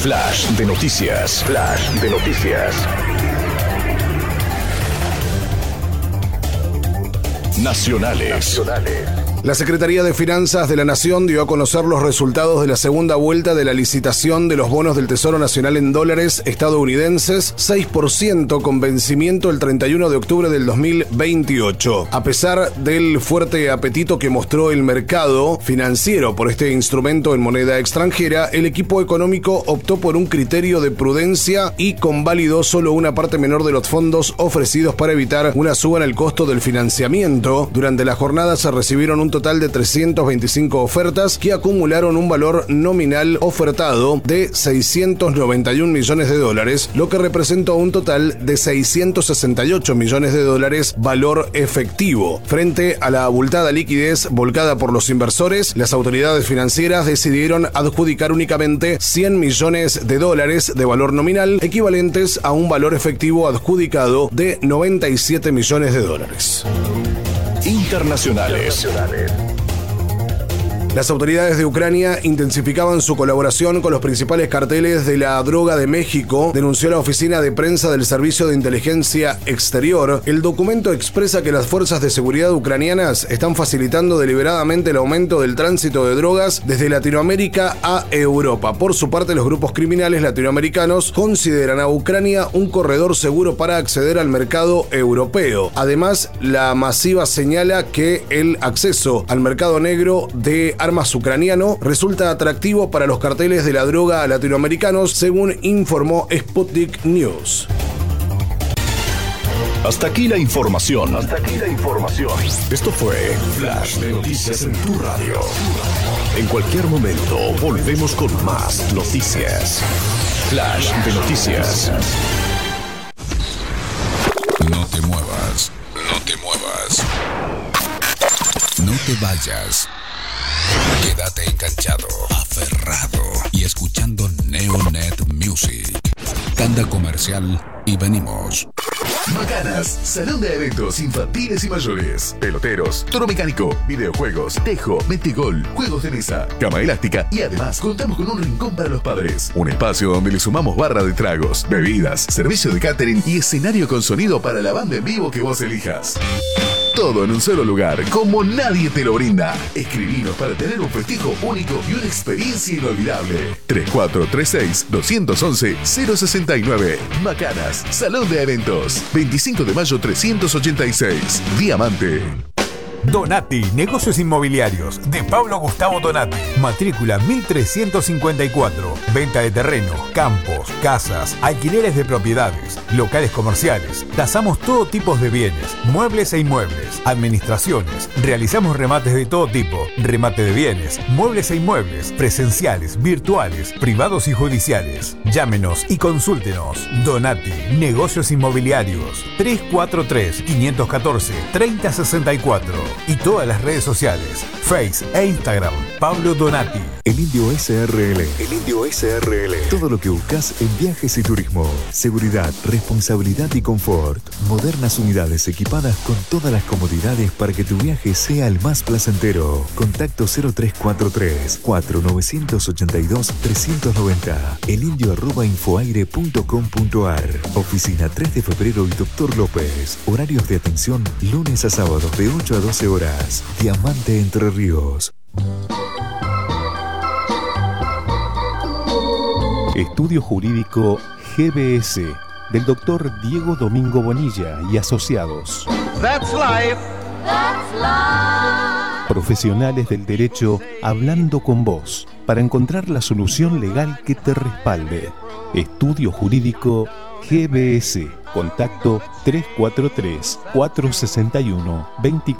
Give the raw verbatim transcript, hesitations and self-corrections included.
Flash de noticias. Flash de noticias. Nacionales. Nacionales. La Secretaría de Finanzas de la Nación dio a conocer los resultados de la segunda vuelta de la licitación de los bonos del Tesoro Nacional en dólares estadounidenses, seis por ciento con vencimiento el treinta y uno de octubre del dos mil veintiocho. A pesar del fuerte apetito que mostró el mercado financiero por este instrumento en moneda extranjera, el equipo económico optó por un criterio de prudencia y convalidó solo una parte menor de los fondos ofrecidos para evitar una suba en el costo del financiamiento. Durante la jornada se recibieron un total de trescientas veinticinco ofertas que acumularon un valor nominal ofertado de seiscientos noventa y un millones de dólares, lo que representa un total de seiscientos sesenta y ocho millones de dólares valor efectivo. Frente a la abultada liquidez volcada por los inversores, las autoridades financieras decidieron adjudicar únicamente cien millones de dólares de valor nominal, equivalentes a un valor efectivo adjudicado de noventa y siete millones de dólares. Internacionales. Las autoridades de Ucrania intensificaban su colaboración con los principales carteles de la droga de México, denunció la oficina de prensa del Servicio de Inteligencia Exterior. El documento expresa que las fuerzas de seguridad ucranianas están facilitando deliberadamente el aumento del tránsito de drogas desde Latinoamérica a Europa. Por su parte, los grupos criminales latinoamericanos consideran a Ucrania un corredor seguro para acceder al mercado europeo. Además, la masiva señala que el acceso al mercado negro de armas ucraniano resulta atractivo para los carteles de la droga latinoamericanos, según informó Sputnik News. Hasta aquí la información. Hasta aquí la información. Esto fue Flash de Noticias en tu radio. En cualquier momento volvemos con más noticias. Flash de Noticias. No te muevas. No te muevas. No te vayas. Quédate enganchado, aferrado y escuchando Neonet Music. Tanda comercial y venimos. Macanas, salón de eventos infantiles y mayores, peloteros, toro mecánico, videojuegos, tejo, metegol, juegos de mesa, cama elástica y además contamos con un rincón para los padres. Un espacio donde le sumamos barra de tragos, bebidas, servicio de catering y escenario con sonido para la banda en vivo que vos elijas. Todo en un solo lugar, como nadie te lo brinda. Escribinos para tener un festejo único y una experiencia inolvidable. tres cuatro tres seis, dos uno uno, cero seis nueve. Macanas, Salón de Eventos. veinticinco de mayo trescientos ochenta y seis. Diamante. Donati, negocios inmobiliarios, de Pablo Gustavo Donati. Matrícula mil trescientos cincuenta y cuatro. Venta de terreno, campos, casas, alquileres de propiedades, locales comerciales. Tasamos todo tipo de bienes, muebles e inmuebles, administraciones. Realizamos remates de todo tipo, remate de bienes, muebles e inmuebles, presenciales, virtuales, privados y judiciales. Llámenos y consúltenos. Donati, negocios inmobiliarios. tres cuatro tres, cinco uno cuatro, tres cero seis cuatro. Y todas las redes sociales, Face e Instagram, Pablo Donati. El Indio S R L. El Indio S R L. Todo lo que buscas en viajes y turismo. Seguridad, responsabilidad y confort. Modernas unidades equipadas con todas las comodidades para que tu viaje sea el más placentero. Contacto cero tres cuatro tres, cuatro nueve ocho dos, tres nueve cero. elindio arroba infoaire punto com punto ar. Oficina tres de febrero y Doctor López. Horarios de atención lunes a sábados de ocho a doce horas. Diamante Entre Ríos. Estudio Jurídico G B S del doctor Diego Domingo Bonilla y asociados. That's life. That's life. Profesionales del derecho hablando con vos para encontrar la solución legal que te respalde. Estudio Jurídico G B S. Contacto tres cuatro tres, cuatro seis uno, dos